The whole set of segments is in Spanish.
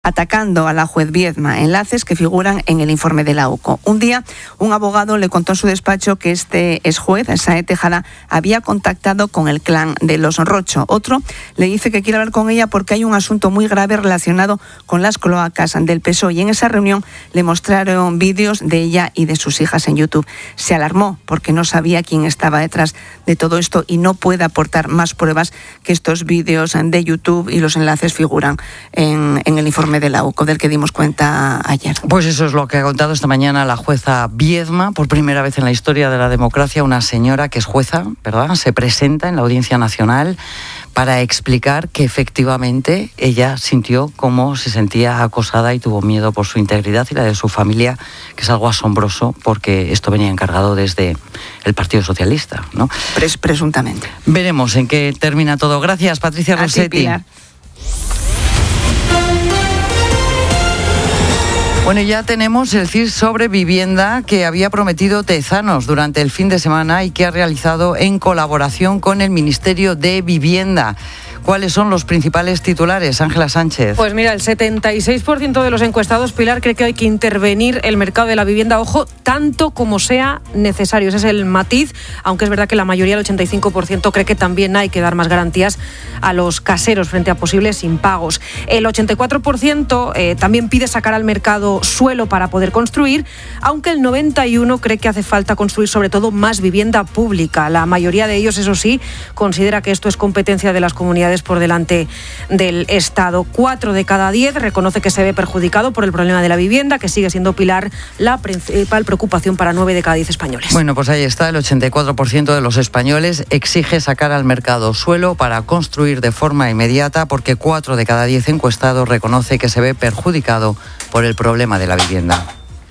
atacando a la juez Viedma, enlaces que figuran en el informe de la UCO. Un día, un abogado le contó en su despacho que este exjuez, Sae Tejada, había contactado con el clan de los Rocho. Otro le dice que quiere hablar con ella porque hay un asunto muy grave relacionado con las cloacas del PSOE, y en esa reunión le mostraron vídeos de ella y de sus hijas en YouTube. Se alarmó porque no sabía quién estaba detrás de todo esto y no puede aportar más pruebas que estos vídeos de YouTube, y los enlaces figuran en el informe de la UCO del que dimos cuenta ayer. Pues eso es lo que ha contado esta mañana la jueza Viedma. Por primera vez en la historia de la democracia, una señora que es jueza, ¿verdad?, se presenta en la Audiencia Nacional para explicar que efectivamente ella sintió cómo se sentía acosada y tuvo miedo por su integridad y la de su familia, que es algo asombroso porque esto venía encargado desde el Partido Socialista, ¿no? Presuntamente. Veremos en qué termina todo. Gracias, Patricia Rossetti. Bueno, ya tenemos el CIS sobre vivienda que había prometido Tezanos durante el fin de semana y que ha realizado en colaboración con el Ministerio de Vivienda. ¿Cuáles son los principales titulares, Ángela Sánchez? Pues mira, el 76% de los encuestados, Pilar, cree que hay que intervenir el mercado de la vivienda, ojo, tanto como sea necesario. Ese es el matiz, aunque es verdad que la mayoría, el 85%, cree que también hay que dar más garantías a los caseros frente a posibles impagos. El 84% también pide sacar al mercado suelo para poder construir, aunque el 91% cree que hace falta construir sobre todo más vivienda pública. La mayoría de ellos, eso sí, considera que esto es competencia de las comunidades por delante del Estado. 4 de cada 10 reconoce que se ve perjudicado por el problema de la vivienda, que sigue siendo, Pilar, la principal preocupación para 9 de cada 10 españoles. Bueno, pues ahí está, el 84% de los españoles exige sacar al mercado suelo para construir de forma inmediata, porque 4 de cada 10 encuestados reconoce que se ve perjudicado por el problema de la vivienda.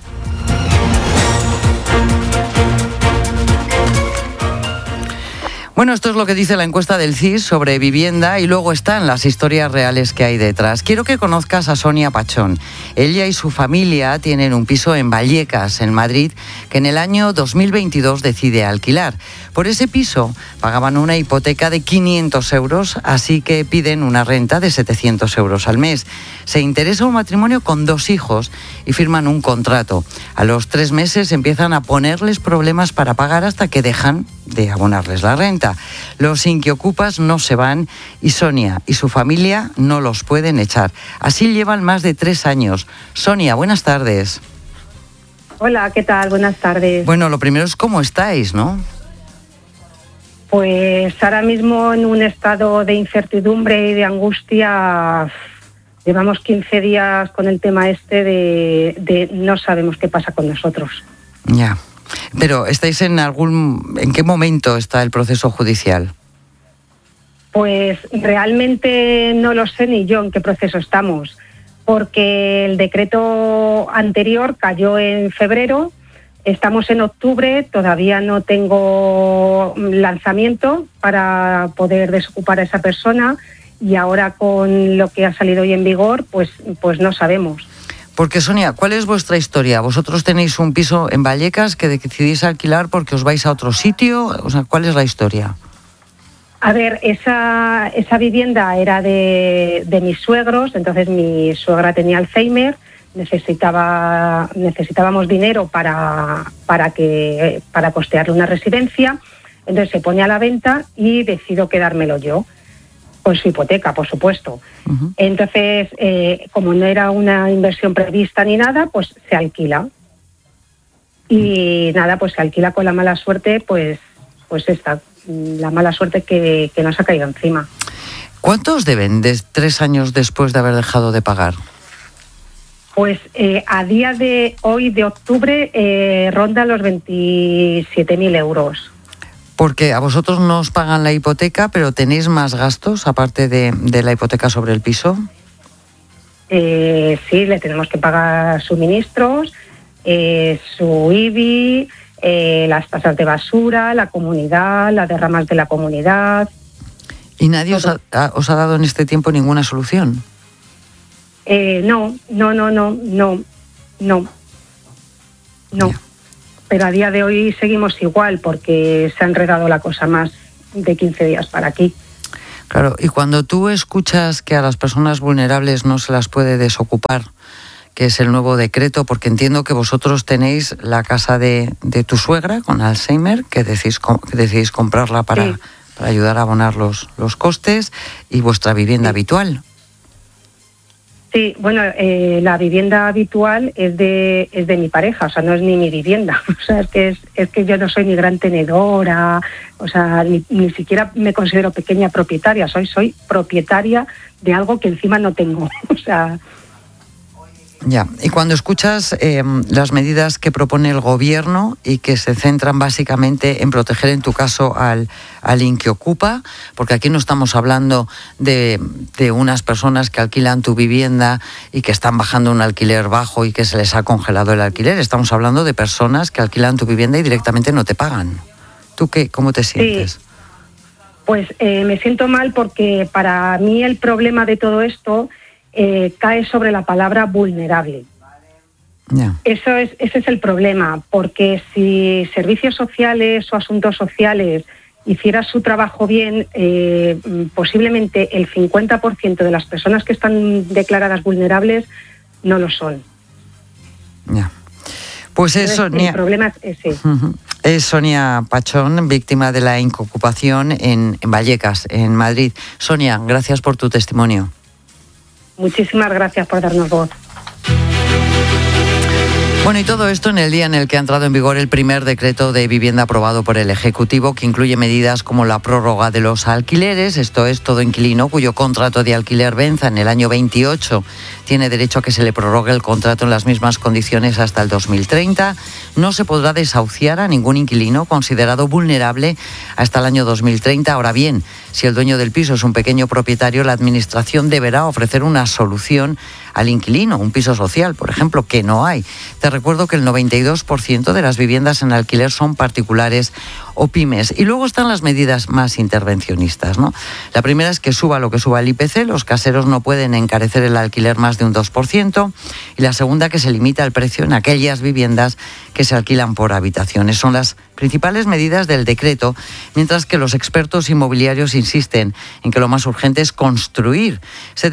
Bueno, esto es lo que dice la encuesta del CIS sobre vivienda, y luego están las historias reales que hay detrás. Quiero que conozcas a Sonia Pachón. Ella y su familia tienen un piso en Vallecas, en Madrid, que en el año 2022 decide alquilar. Por ese piso pagaban una hipoteca de 500 euros, así que piden una renta de 700 euros al mes. Se interesa un matrimonio con 2 hijos y firman un contrato. A los 3 meses empiezan a ponerles problemas para pagar hasta que dejan de abonarles la renta. Los inquiocupas no se van y Sonia y su familia no los pueden echar. Así llevan más de 3 años. Sonia, buenas tardes. Hola, ¿qué tal? Buenas tardes. Bueno, lo primero es cómo estáis, ¿no? Pues ahora mismo en un estado de incertidumbre y de angustia. Llevamos 15 días con el tema este de no sabemos qué pasa con nosotros. Ya. Pero ¿estáis en qué momento está el proceso judicial? Pues realmente no lo sé ni yo en qué proceso estamos, porque el decreto anterior cayó en febrero, estamos en octubre, todavía no tengo lanzamiento para poder desocupar a esa persona, y ahora con lo que ha salido hoy en vigor, pues no sabemos. Porque, Sonia, ¿cuál es vuestra historia? ¿Vosotros tenéis un piso en Vallecas que decidís alquilar porque os vais a otro sitio? O sea, ¿cuál es la historia? A ver, esa vivienda era de mis suegros, entonces mi suegra tenía Alzheimer, necesitábamos dinero para costearle una residencia, entonces se pone a la venta y decido quedármelo yo. Con su hipoteca, por supuesto. Uh-huh. Entonces, como no era una inversión prevista ni nada, pues se alquila. Y nada, pues se alquila con la mala suerte, pues la mala suerte que nos ha caído encima. ¿Cuánto os deben 3 años después de haber dejado de pagar? Pues a día de hoy, de octubre, ronda los 27.000 euros. Porque a vosotros no os pagan la hipoteca, pero ¿tenéis más gastos aparte de la hipoteca sobre el piso? Sí, le tenemos que pagar suministros, su IBI, las tasas de basura, la comunidad, las derramas de la comunidad. ¿Y nadie os ha dado en este tiempo ninguna solución? No. Ya. Pero a día de hoy seguimos igual porque se ha enredado la cosa más de 15 días para aquí. Claro, y cuando tú escuchas que a las personas vulnerables no se las puede desocupar, que es el nuevo decreto, porque entiendo que vosotros tenéis la casa de tu suegra con Alzheimer, que decidís comprarla para ayudar a abonar los costes, y vuestra vivienda habitual. Sí, bueno, la vivienda habitual es de mi pareja, o sea, no es ni mi vivienda. O sea, es que yo no soy ni gran tenedora, o sea, ni siquiera me considero pequeña propietaria, soy propietaria de algo que encima no tengo. O sea... Ya, y cuando escuchas las medidas que propone el gobierno y que se centran básicamente en proteger, en tu caso, al Inquiocupa, porque aquí no estamos hablando de unas personas que alquilan tu vivienda y que están bajando un alquiler bajo y que se les ha congelado el alquiler, estamos hablando de personas que alquilan tu vivienda y directamente no te pagan. ¿Tú cómo te sientes? Sí. Pues me siento mal porque para mí el problema de todo esto cae sobre la palabra vulnerable. Yeah. Ese es el problema, porque si servicios sociales o asuntos sociales hiciera su trabajo bien, posiblemente el 50% de las personas que están declaradas vulnerables no lo son. Yeah. Pues es Sonia. El problema es ese. Es Sonia Pachón, víctima de la incocupación en Vallecas, en Madrid. Sonia, gracias por tu testimonio. Muchísimas gracias por darnos voz. Bueno, y todo esto en el día en el que ha entrado en vigor el primer decreto de vivienda aprobado por el Ejecutivo, que incluye medidas como la prórroga de los alquileres. Esto es, todo inquilino cuyo contrato de alquiler venza en el año 28 tiene derecho a que se le prorrogue el contrato en las mismas condiciones hasta el 2030. No se podrá desahuciar a ningún inquilino considerado vulnerable hasta el año 2030. Ahora bien, si el dueño del piso es un pequeño propietario, la Administración deberá ofrecer una solución al inquilino, un piso social, por ejemplo, que no hay. Te recuerdo que el 92% de las viviendas en alquiler son particulares o pymes. Y luego están las medidas más intervencionistas, ¿no? La primera es que suba lo que suba el IPC, los caseros no pueden encarecer el alquiler más de un 2%, y la segunda, que se limita el precio en aquellas viviendas que se alquilan por habitaciones. Son las principales medidas del decreto, mientras que los expertos inmobiliarios insisten en que lo más urgente es construir.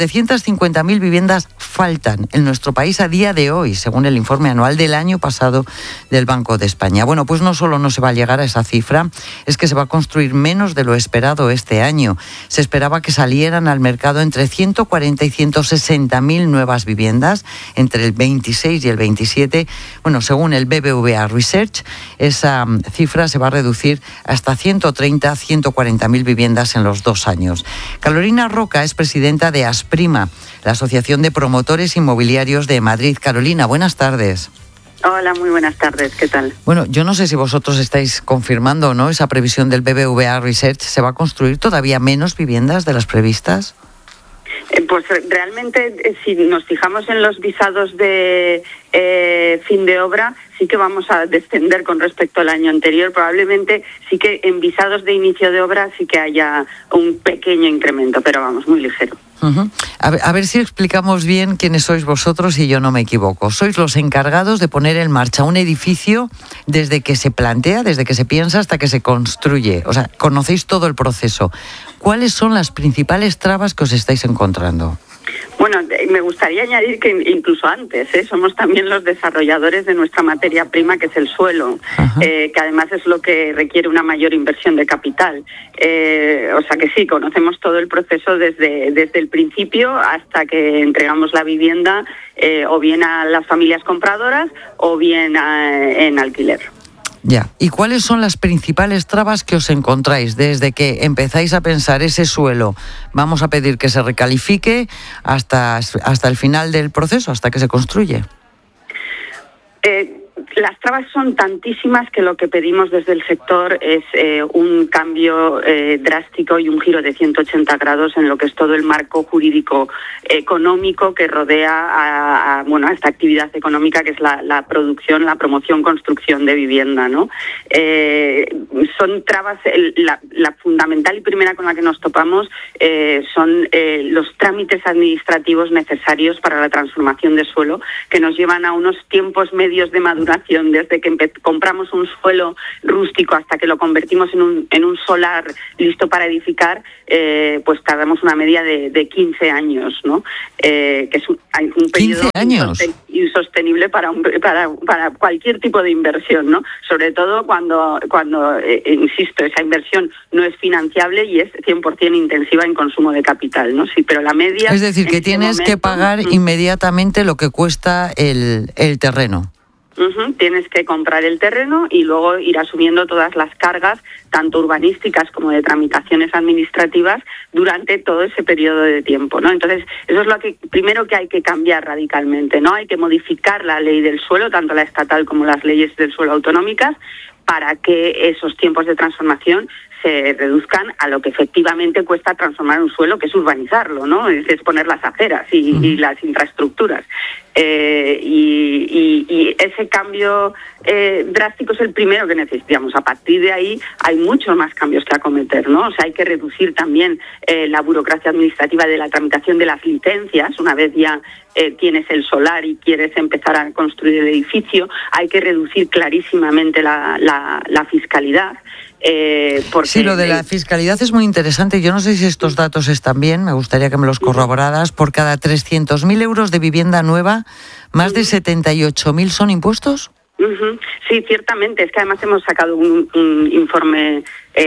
750.000 viviendas faltan en nuestro país a día de hoy, según el informe anual del año pasado del Banco de España. Bueno, pues no solo no se va a llegar a esa cifra, es que se va a construir menos de lo esperado este año. Se esperaba que salieran al mercado entre 140 y 160.000 nuevas viviendas entre el 26 y el 27. Bueno, según el BBVA Research, esa cifra se va a reducir hasta 130 a 140.000 viviendas en los 2 años. Carolina Roca es presidenta de Asprima, la Asociación de Promotores Inmobiliarios de Madrid. Carolina, buenas tardes. Hola, muy buenas tardes, ¿qué tal? Bueno, yo no sé si vosotros estáis confirmando o no esa previsión del BBVA Research. ¿Se va a construir todavía menos viviendas de las previstas? Pues realmente, si nos fijamos en los visados de fin de obra, sí que vamos a descender con respecto al año anterior. Probablemente sí que en visados de inicio de obra sí que haya un pequeño incremento, pero vamos, muy ligero. Uh-huh. A ver si explicamos bien quiénes sois vosotros y yo no me equivoco. Sois los encargados de poner en marcha un edificio desde que se plantea, desde que se piensa hasta que se construye. O sea, conocéis todo el proceso. ¿Cuáles son las principales trabas que os estáis encontrando? Bueno, me gustaría añadir que incluso antes, somos también los desarrolladores de nuestra materia prima, que es el suelo, que además es lo que requiere una mayor inversión de capital. O sea que sí, conocemos todo el proceso desde el principio hasta que entregamos la vivienda, o bien a las familias compradoras o bien en alquiler. Ya. ¿Y cuáles son las principales trabas que os encontráis desde que empezáis a pensar ese suelo? Vamos a pedir que se recalifique hasta el final del proceso, hasta que se construye. Las trabas son tantísimas que lo que pedimos desde el sector es un cambio drástico y un giro de 180 grados en lo que es todo el marco jurídico económico que rodea a esta actividad económica que es la producción, la promoción, construcción de vivienda, ¿no? Son trabas, la fundamental y primera con la que nos topamos son los trámites administrativos necesarios para la transformación de suelo, que nos llevan a unos tiempos medios de maduración transformación, desde que compramos un suelo rústico hasta que lo convertimos en un solar listo para edificar, pues tardamos una media de 15 años, ¿no? Que es un periodo insostenible para cualquier tipo de inversión, ¿no? Sobre todo cuando insisto, esa inversión no es financiable y es 100% intensiva en consumo de capital, ¿no? Sí, pero la media... Es decir, que tienes que pagar inmediatamente lo que cuesta el terreno. Tienes que comprar el terreno y luego ir asumiendo todas las cargas, tanto urbanísticas como de tramitaciones administrativas, durante todo ese periodo de tiempo, ¿no? Entonces, eso es lo que primero que hay que cambiar radicalmente, ¿no? Hay que modificar la ley del suelo, tanto la estatal como las leyes del suelo autonómicas, para que esos tiempos de transformación se reduzcan a lo que efectivamente cuesta transformar un suelo, que es urbanizarlo, ¿no? Es poner las aceras y las infraestructuras. Y ese cambio drástico es el primero que necesitamos. A partir de ahí hay muchos más cambios que acometer, ¿no? O sea, hay que reducir también la burocracia administrativa de la tramitación de las licencias. Una vez ya tienes el solar y quieres empezar a construir el edificio, hay que reducir clarísimamente la fiscalidad. Sí, lo de la fiscalidad es muy interesante. Yo no sé si estos datos están bien, me gustaría que me los corroboraras. Por cada 300.000 euros de vivienda nueva, más de 78.000 son impuestos. Sí, ciertamente. Es que además hemos sacado un informe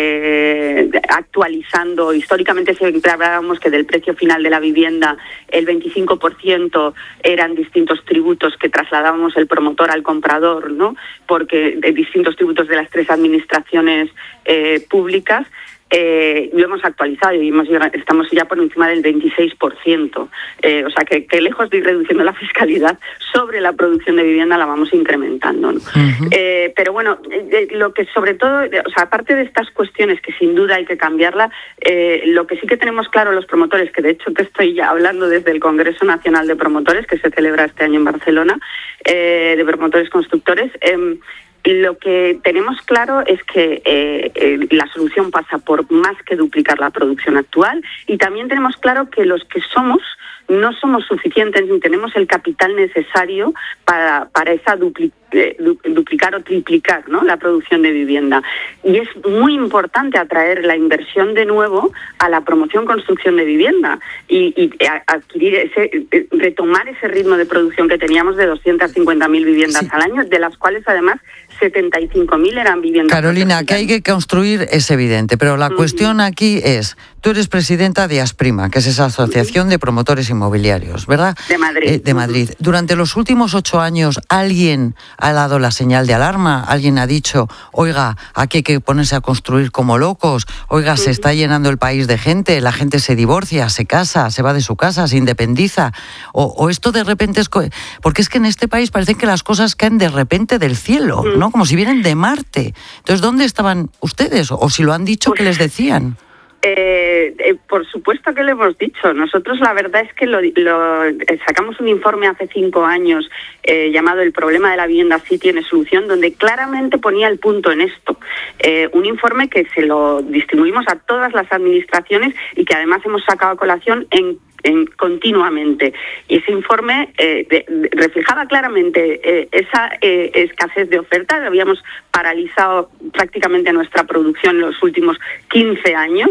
actualizando. Históricamente siempre hablábamos que del precio final de la vivienda el 25% eran distintos tributos que trasladábamos el promotor al comprador, ¿no? Porque de distintos tributos de las 3 administraciones públicas. Lo hemos actualizado y estamos ya por encima del 26%. O sea que lejos de ir reduciendo la fiscalidad sobre la producción de vivienda, la vamos incrementando, ¿no? Pero bueno, lo que sobre todo, o sea, aparte de estas cuestiones que sin duda hay que cambiarla, lo que sí que tenemos claro los promotores, que de hecho te estoy ya hablando desde el Congreso Nacional de Promotores, que se celebra este año en Barcelona, de promotores constructores, lo que tenemos claro es que la solución pasa por más que duplicar la producción actual, y también tenemos claro que los que no somos suficientes ni tenemos el capital necesario para esa duplicar o triplicar, ¿no?, la producción de vivienda. Y es muy importante atraer la inversión de nuevo a la promoción construcción de vivienda y adquirir retomar ese ritmo de producción que teníamos de 250.000 viviendas al año, de las cuales además 75.000 eran viviendas. Carolina, que hay que construir es evidente, pero la cuestión aquí es, tú eres presidenta de Asprima, que es esa asociación de promotores inmobiliarios, ¿verdad? De Madrid. De Madrid. Durante los últimos 8 años, ¿alguien ha dado la señal de alarma? ¿Alguien ha dicho, oiga, aquí hay que ponerse a construir como locos? Oiga, se está llenando el país de gente, la gente se divorcia, se casa, se va de su casa, se independiza. O esto de repente es... Porque es que en este país parece que las cosas caen de repente del cielo, ¿no? Como si vienen de Marte. Entonces, ¿dónde estaban ustedes? O si lo han dicho, ¿qué les decían? Por supuesto que lo hemos dicho. Nosotros la verdad es que sacamos un informe hace 5 años llamado El problema de la vivienda sí tiene solución, donde claramente ponía el punto en esto. Un informe que se lo distribuimos a todas las administraciones y que además hemos sacado a colación continuamente. Y ese informe reflejaba claramente esa escasez de oferta. Habíamos paralizado prácticamente nuestra producción en los últimos 15 años.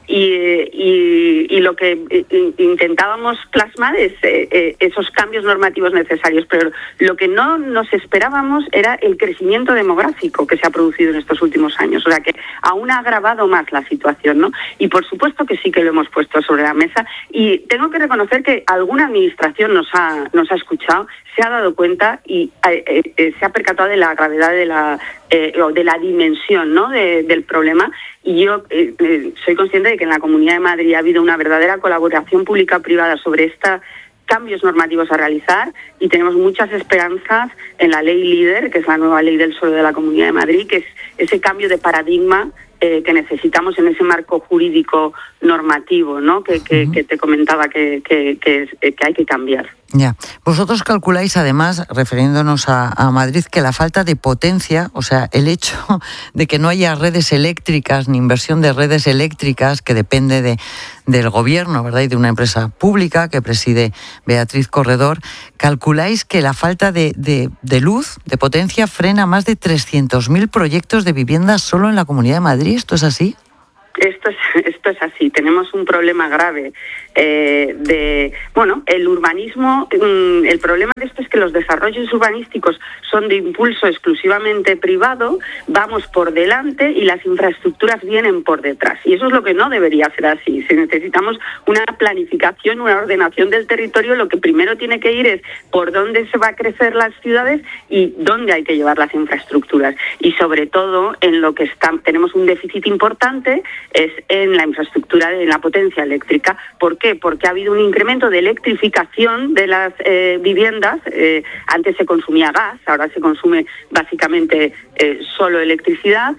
Y lo que intentábamos plasmar es esos cambios normativos necesarios, pero lo que no nos esperábamos era el crecimiento demográfico que se ha producido en estos últimos años, o sea que aún ha agravado más la situación, ¿no? Y por supuesto que sí que lo hemos puesto sobre la mesa, y tengo que reconocer que alguna administración nos ha escuchado, se ha dado cuenta y se ha percatado de la gravedad de la dimensión, ¿no?, del problema. Y yo soy consciente de que en la Comunidad de Madrid ha habido una verdadera colaboración pública-privada sobre estos cambios normativos a realizar, y tenemos muchas esperanzas en la ley líder, que es la nueva ley del suelo de la Comunidad de Madrid, que es ese cambio de paradigma que necesitamos en ese marco jurídico normativo, ¿no?, que te comentaba que hay que cambiar. Ya. Vosotros calculáis, además, refiriéndonos a Madrid, que la falta de potencia, o sea, el hecho de que no haya redes eléctricas ni inversión de redes eléctricas, que depende del gobierno, ¿verdad? Y de una empresa pública que preside Beatriz Corredor. Calculáis que la falta de luz, de potencia, frena más de 300.000 proyectos de vivienda solo en la Comunidad de Madrid. ¿Esto es así? Esto es así. Tenemos un problema grave el urbanismo. El problema de esto es que los desarrollos urbanísticos son de impulso exclusivamente privado, vamos por delante y las infraestructuras vienen por detrás. Y eso es lo que no debería ser así. Si necesitamos una planificación, una ordenación del territorio, lo que primero tiene que ir es por dónde se va a crecer las ciudades y dónde hay que llevar las infraestructuras. Y sobre todo, en lo que tenemos un déficit importante es en la infraestructura de la potencia eléctrica. ¿Por qué? Porque ha habido un incremento de electrificación de las viviendas. Antes se consumía gas, ahora se consume básicamente solo electricidad.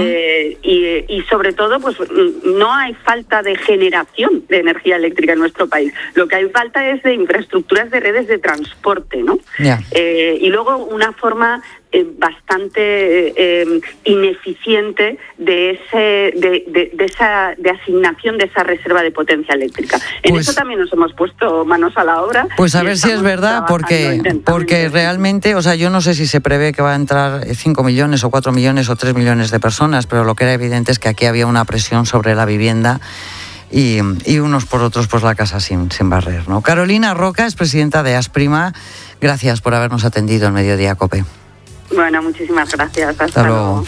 Y sobre todo, pues no hay falta de generación de energía eléctrica en nuestro país. Lo que hay falta es de infraestructuras de redes de transporte, ¿no? Yeah. Y luego una forma bastante ineficiente de asignación de esa reserva de potencia eléctrica. En eso también nos hemos puesto manos a la obra. Pues a ver si es verdad, porque realmente, o sea, yo no sé si se prevé que va a entrar 5 millones o 4 millones o 3 millones de personas, pero lo que era evidente es que aquí había una presión sobre la vivienda y unos por otros, pues la casa sin barrer, ¿no? Carolina Roca es presidenta de Asprima. Gracias por habernos atendido en Mediodía COPE. Bueno, muchísimas gracias. Hasta luego.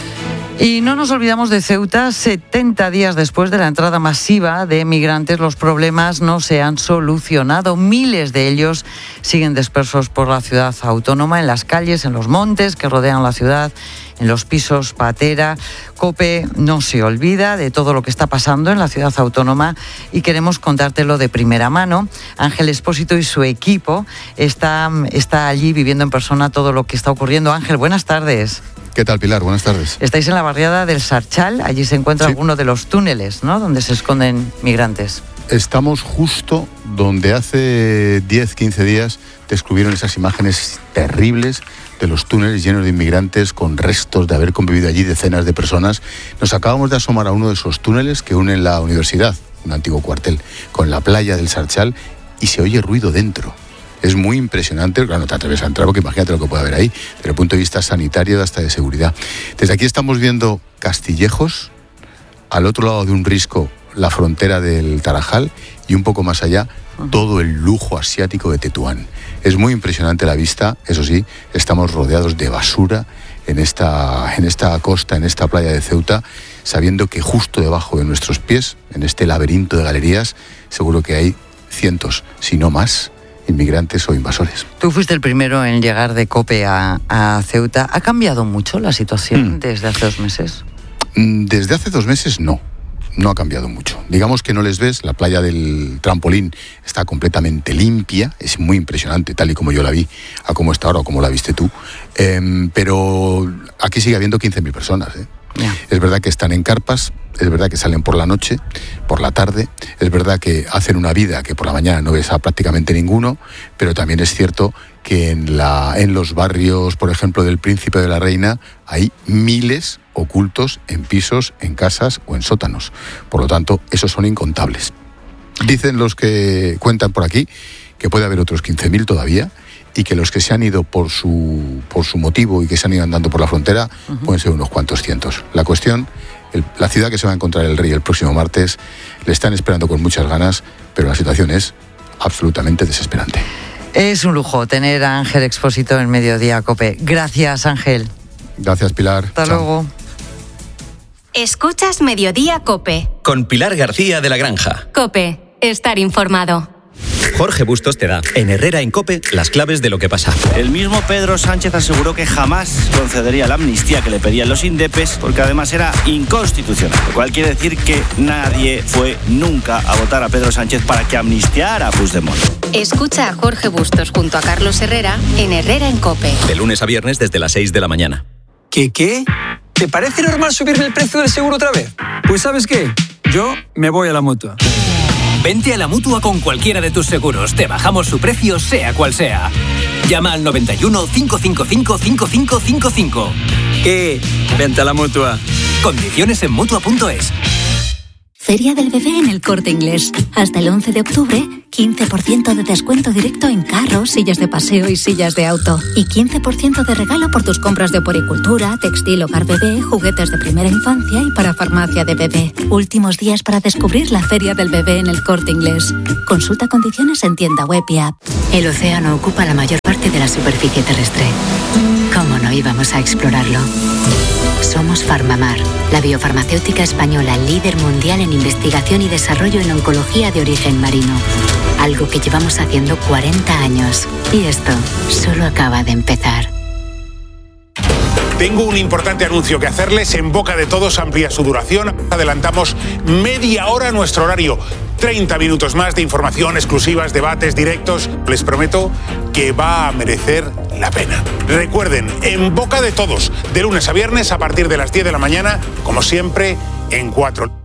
Y no nos olvidamos de Ceuta. 70 días después de la entrada masiva de migrantes, los problemas no se han solucionado. Miles de ellos siguen dispersos por la ciudad autónoma, en las calles, en los montes que rodean la ciudad, en los pisos patera. COPE no se olvida de todo lo que está pasando en la ciudad autónoma y queremos contártelo de primera mano. Ángel Expósito y su equipo está allí viviendo en persona todo lo que está ocurriendo. Ángel, buenas tardes. ¿Qué tal, Pilar? Buenas tardes. Estáis en la barriada del Sarchal, allí se encuentra alguno de los túneles, ¿no?, donde se esconden migrantes. Estamos justo donde hace 10-15 días descubrieron esas imágenes terribles de los túneles llenos de inmigrantes con restos de haber convivido allí decenas de personas. Nos acabamos de asomar a uno de esos túneles que unen la universidad, un antiguo cuartel, con la playa del Sarchal y se oye ruido dentro. Es muy impresionante, claro, no te atreves a entrar porque imagínate lo que puede haber ahí, desde el punto de vista sanitario hasta de seguridad. Desde aquí estamos viendo Castillejos, al otro lado de un risco la frontera del Tarajal y un poco más allá todo el lujo asiático de Tetuán. Es muy impresionante la vista, eso sí, estamos rodeados de basura en esta costa, en esta playa de Ceuta, sabiendo que justo debajo de nuestros pies, en este laberinto de galerías, seguro que hay cientos, si no más, inmigrantes o invasores. Tú fuiste el primero en llegar de COPE a Ceuta. ¿Ha cambiado mucho la situación desde hace 2 meses? Desde hace 2 meses no ha cambiado mucho. Digamos que no les ves, la playa del Trampolín está completamente limpia, es muy impresionante, tal y como yo la vi, a cómo está ahora o como la viste tú, pero aquí sigue habiendo 15.000 personas, Yeah. Es verdad que están en carpas, es verdad que salen por la noche, por la tarde, es verdad que hacen una vida que por la mañana no ves a prácticamente ninguno, pero también es cierto que en los barrios, por ejemplo, del Príncipe de la Reina, hay miles ocultos en pisos, en casas o en sótanos. Por lo tanto, esos son incontables. Dicen los que cuentan por aquí que puede haber otros 15.000 todavía, y que los que se han ido por su motivo y que se han ido andando por la frontera pueden ser unos cuantos cientos. La cuestión, la ciudad que se va a encontrar el rey el próximo martes, le están esperando con muchas ganas, pero la situación es absolutamente desesperante. Es un lujo tener a Ángel Expósito en Mediodía COPE. Gracias, Ángel. Gracias, Pilar. Hasta luego. Escuchas Mediodía COPE. Con Pilar García de la Granja. COPE. Estar informado. Jorge Bustos te da, en Herrera en COPE, las claves de lo que pasa. El mismo Pedro Sánchez aseguró que jamás concedería la amnistía que le pedían los indepes, porque además era inconstitucional. Lo cual quiere decir que nadie fue nunca a votar a Pedro Sánchez para que amnistiara a Puigdemont. Escucha a Jorge Bustos junto a Carlos Herrera en Herrera en COPE. De lunes a viernes desde las 6 de la mañana. ¿Qué? ¿Te parece normal subirme el precio del seguro otra vez? Pues ¿sabes qué? Yo me voy a la Mutua. Vente a la Mutua con cualquiera de tus seguros. Te bajamos su precio, sea cual sea. Llama al 91 555 5555. ¿Qué? Vente a la Mutua. Condiciones en Mutua.es. Feria del Bebé en El Corte Inglés. Hasta el 11 de octubre, 15% de descuento directo en carros, sillas de paseo y sillas de auto. Y 15% de regalo por tus compras de oporicultura, textil, hogar bebé, juguetes de primera infancia y para farmacia de bebé. Últimos días para descubrir la Feria del Bebé en El Corte Inglés. Consulta condiciones en tienda web y app. El océano ocupa la mayor parte de la superficie terrestre. ¿Cómo no íbamos a explorarlo? Somos Farmamar, la biofarmacéutica española líder mundial en investigación y desarrollo en oncología de origen marino. Algo que llevamos haciendo 40 años. Y esto solo acaba de empezar. Tengo un importante anuncio que hacerles. En Boca de Todos amplía su duración. Adelantamos media hora nuestro horario. 30 minutos más de información, exclusivas, debates, directos. Les prometo que va a merecer la pena. Recuerden, En Boca de Todos, de lunes a viernes a partir de las 10 de la mañana, como siempre, en 4.